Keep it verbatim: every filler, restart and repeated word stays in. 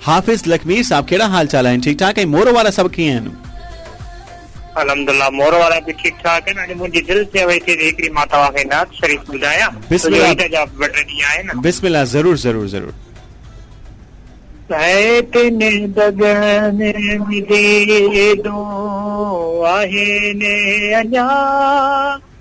हाफिज लखमीर साहब केड़ा हाल चाल है? ठीक ठाक है? मोर वाला सब कीअं आहिनि? अल्हम्दुलिल्लाह मोर वाला भी ठीक ठाक है। मुझे दिल से वैसे एकरी मां तवा के नाथ शरीफ बुधाया। बिस्मिल्लाह जा बटनी आए ना। बिस्मिल्लाह जरूर जरूर जरूर। तने दगन मिले दो आहे ने अञा